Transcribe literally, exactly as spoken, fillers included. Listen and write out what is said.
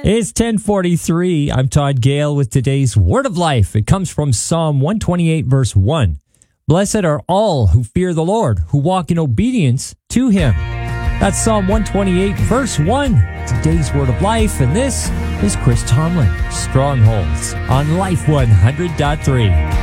It's ten forty-three. I'm Todd Gale with today's Word of Life. It comes from Psalm one twenty-eight, verse one. Blessed are all who fear the Lord, who walk in obedience to Him. That's Psalm one twenty-eight, verse one. Today's Word of Life, and this is Chris Tomlin, Strongholds on Life one hundred point three.